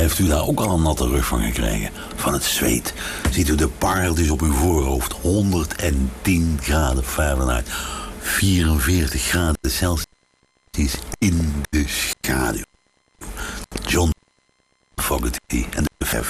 Heeft u daar ook al een natte rug van gekregen? Van het zweet. Ziet u de pareltjes op uw voorhoofd? 110 graden Fahrenheit. 44 graden Celsius in de schaduw. John Fogerty en de Vijf.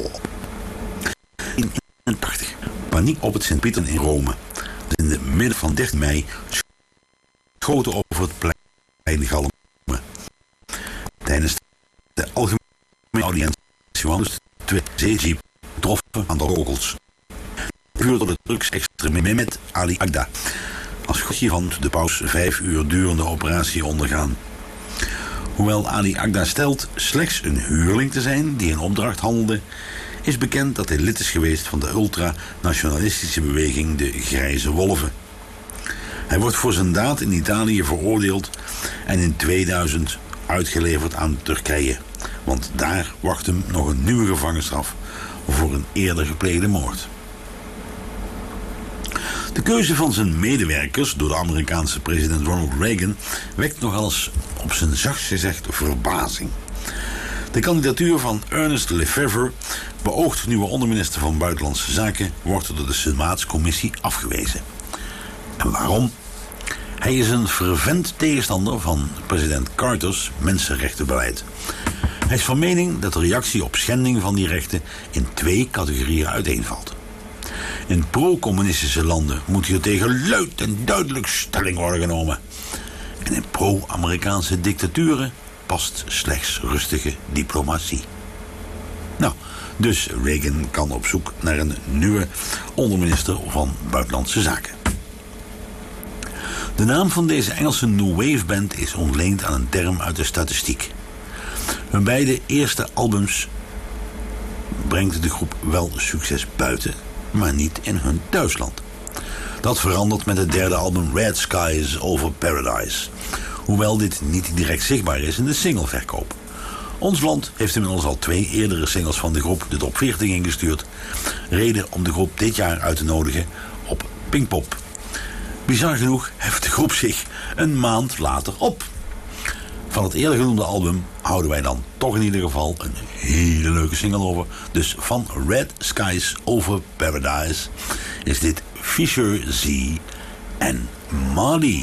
In 1981. Paniek op het Sint-Pieter in Rome. Dus in het midden van 13 mei schoten over het plein galmen. Tijdens de algemene audiëntie waren dus 2 zeejeeps getroffen aan de kogels. Gevuurd door de drugsextremist Mehmet Ali Agda. Als god hiervan de paus 5 uur durende operatie ondergaan. Hoewel Ali Agda stelt slechts een huurling te zijn die in opdracht handelde, is bekend dat hij lid is geweest van de ultranationalistische beweging de Grijze Wolven. Hij wordt voor zijn daad in Italië veroordeeld en in 2000 uitgeleverd aan Turkije. Want daar wacht hem nog een nieuwe gevangenisstraf voor een eerder gepleegde moord. De keuze van zijn medewerkers door de Amerikaanse president Ronald Reagan wekt nogal eens op zijn zachtst gezegd verbazing. De kandidatuur van Ernest Lefevre, beoogd nieuwe onderminister van Buitenlandse Zaken, wordt door de Senaatscommissie afgewezen. En waarom? Hij is een fervent tegenstander van president Carters mensenrechtenbeleid. Hij is van mening dat de reactie op schending van die rechten in 2 categorieën uiteenvalt. In pro-communistische landen moet hier tegen luid en duidelijk stelling worden genomen. En in pro-Amerikaanse dictaturen past slechts rustige diplomatie. Nou, dus Reagan kan op zoek naar een nieuwe onderminister van Buitenlandse Zaken. De naam van deze Engelse New Wave band is ontleend aan een term uit de statistiek. Hun beide eerste albums brengt de groep wel succes buiten, maar niet in hun thuisland. Dat verandert met het derde album Red Skies Over Paradise. Hoewel dit niet direct zichtbaar is in de singleverkoop. Ons land heeft inmiddels al 2 eerdere singles van de groep de top 40 ingestuurd. Reden om de groep dit jaar uit te nodigen op Pinkpop. Bizar genoeg heft de groep zich een maand later op. Van het eerder genoemde album houden wij dan toch in ieder geval een hele leuke single over. Dus van Red Skies Over Paradise is dit Fisher Z en Marley.